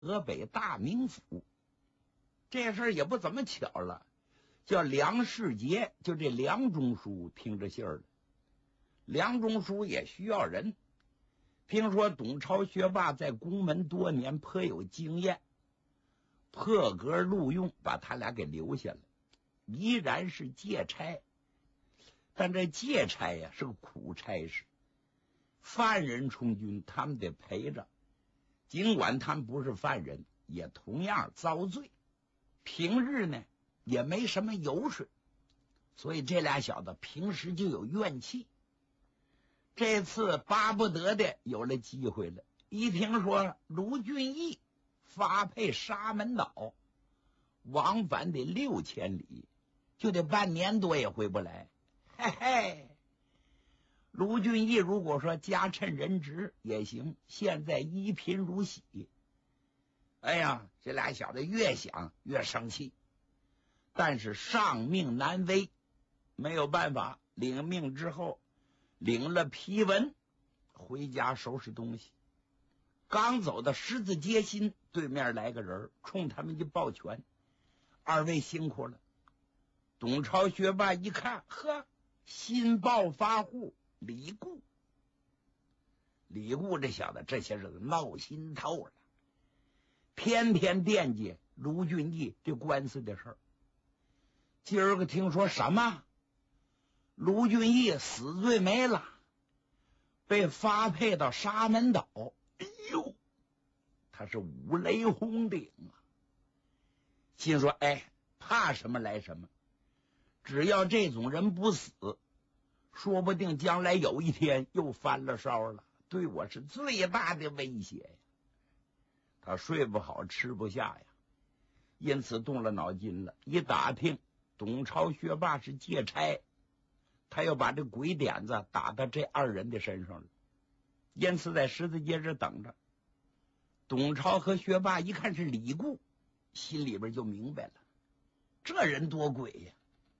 河北大名府。这事儿也不怎么巧了，叫梁世杰，就这梁中书听着信儿了。梁中书也需要人，听说董超学霸在宫门多年，颇有经验，破格录用，把他俩给留下了，依然是借差。但这借差呀是个苦差事，犯人充军他们得陪着，尽管他们不是犯人，也同样遭罪。平日呢也没什么油水，所以这俩小子平时就有怨气。这次巴不得的有了机会了，一听说卢俊义发配沙门岛，往返得6000里，就得半年多也回不来。嘿嘿，卢俊义如果说加趁人职也行，现在一贫如洗。哎呀，这俩小子越想越生气，但是上命难违，没有办法，领命之后领了批文回家收拾东西。刚走到十字街心，对面来个人冲他们一抱拳，二位辛苦了。董超学霸一看，呵，新暴发户李固。李固这小子这些日子闹心透了，天天惦记卢俊义这官司的事儿。今儿个听说什么？卢俊义死罪没了，被发配到沙门岛。哎呦，他是五雷轰顶啊！心说，哎，怕什么来什么，只要这种人不死，说不定将来有一天又翻了烧了，对我是最大的威胁呀。他睡不好，吃不下呀，因此动了脑筋了。一打听，董超学霸是借差，他要把这鬼点子打到这二人的身上了，因此在十字街这等着。董超和学霸一看是李固，心里边就明白了，这人多鬼呀！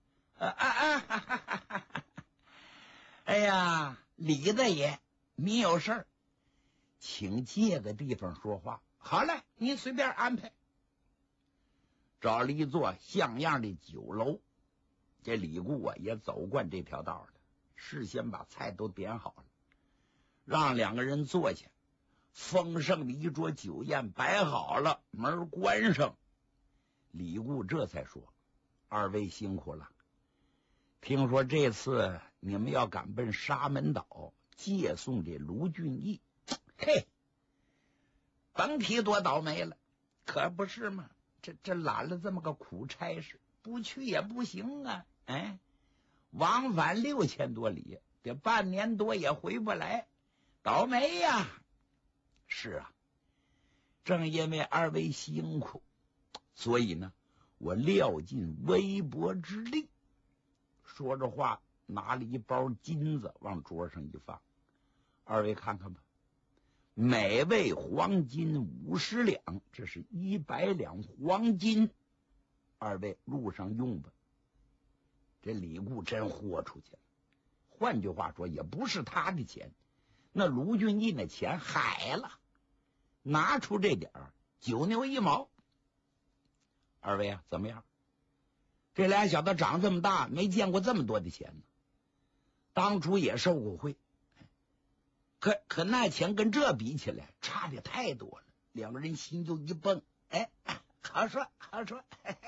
哎呀，李大爷，你有事儿，请借个地方说话。好嘞，你随便安排。找了一座像样的酒楼，这李固啊也走惯这条道了，事先把菜都点好了，让两个人坐下。丰盛的一桌酒宴摆好了，门关上，李固这才说：“二位辛苦了，听说这次你们要赶奔沙门岛借送这卢俊义，嘿，甭提多倒霉了，可不是吗？这揽了这么个苦差事，不去也不行啊！哎，往返6000多里，这半年多也回不来，倒霉呀！是啊，正因为二位辛苦，所以呢，我料尽微薄之力。”说着话，拿了一包金子往桌上一放，二位看看吧，每位黄金50两，这是100两黄金，二位路上用吧。这李固真豁出去了，换句话说，也不是他的钱，那卢俊义那钱海了，拿出这点儿9牛1毛。二位啊，怎么样？这俩小子长这么大没见过这么多的钱呢，当初也受过贿，可那钱跟这比起来差的太多了。两个人心就一蹦，哎，好说好说，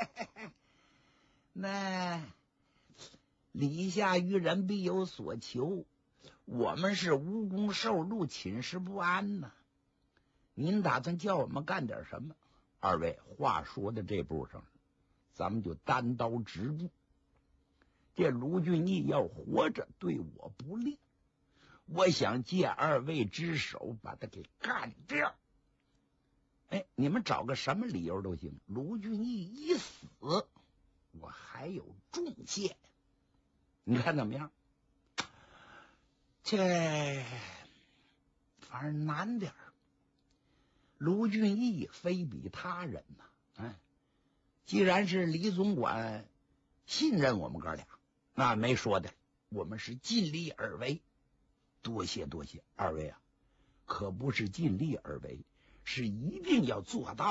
那礼下于人必有所求，我们是无功受禄，寝食不安呐。您打算叫我们干点什么？二位话说到这步上了，咱们就单刀直入。这卢俊义要活着对我不利，我想借二位之手把他给干掉。哎，你们找个什么理由都行，卢俊义一死，我还有重谢，你看怎么样？这反正难点儿。卢俊义非比他人呐，哎，既然是李总管信任我们哥俩，那没说的，我们是尽力而为。多谢多谢，二位啊，可不是尽力而为， 是一定要做到。